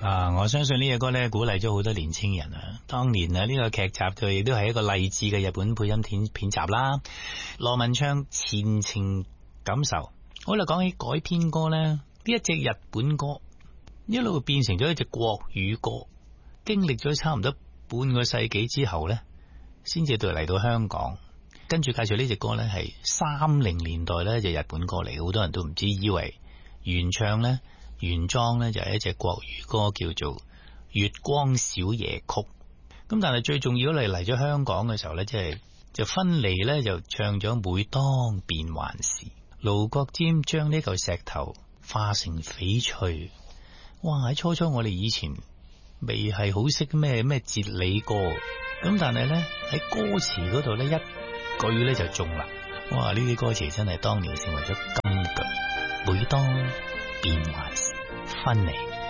我相信呢隻歌咧鼓勵咗好多年青人啊。當年啊呢個劇集佢亦都係一個勵志嘅日本配音片集啦。羅文唱前情感受。好啦，講起改編歌咧，呢一隻日本歌一路變成咗一隻國語歌，經歷咗差唔多半個世紀之後咧，先至嚟到香港。跟住介紹呢隻歌咧係30年代咧就日本歌嚟，好多人都唔知，以為原唱咧原裝咧就係一隻國語歌叫做《月光小夜曲》。咁但係最重要嚟咗香港嘅時候咧，就分離咧就唱咗《每當變幻時》。盧國沾將呢嚿石頭化成翡翠。哇！喺初我哋以前未係好識咩哲理歌，咁但係咧喺歌詞嗰度咧一句咧就中啦。哇！呢啲歌詞真係當年成為咗金句。每當變幻時，分離。